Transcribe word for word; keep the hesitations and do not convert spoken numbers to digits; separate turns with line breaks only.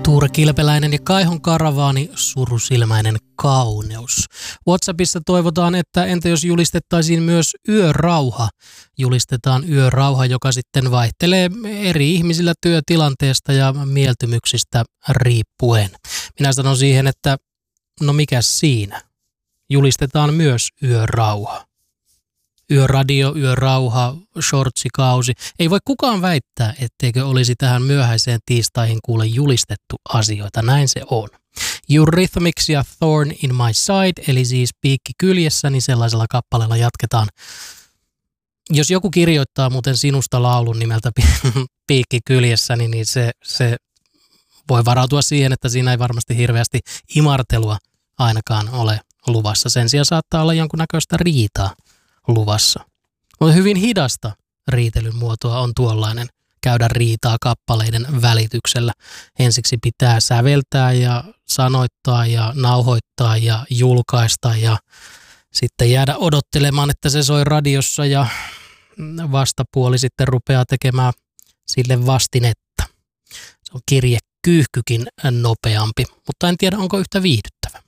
Tuure Kilpeläinen ja Kaihon karavaani, surusilmäinen kauneus. WhatsAppissa toivotaan, että entä jos julistettaisiin myös yörauha. Julistetaan yörauha, joka sitten vaihtelee eri ihmisillä työtilanteesta ja mieltymyksistä riippuen. Minä sanon siihen, että no mikäs siinä? Julistetaan myös yörauha. Yöradio, yörauha, shortsikausi. Ei voi kukaan väittää, etteikö olisi tähän myöhäiseen tiistaihin kuule julistettu asioita. Näin se on. Eurythmics ja Thorn in my side, eli siis piikki kyljessä, niin sellaisella kappaleella jatketaan. Jos joku kirjoittaa muuten sinusta laulun nimeltä piikki kyljessä, niin, niin se, se voi varautua siihen, että siinä ei varmasti hirveästi imartelua ainakaan ole luvassa. Sen sijaan saattaa olla jonkunnäköistä riitaa luvassa. Mutta hyvin hidasta riitelyn muotoa on tuollainen, käydä riitaa kappaleiden välityksellä. Ensiksi pitää säveltää ja sanoittaa ja nauhoittaa ja julkaista ja sitten jäädä odottelemaan, että se soi radiossa ja vastapuoli sitten rupeaa tekemään sille vastinetta. Se on kirjekyyhkykin nopeampi, mutta en tiedä onko yhtä viihdyttävä.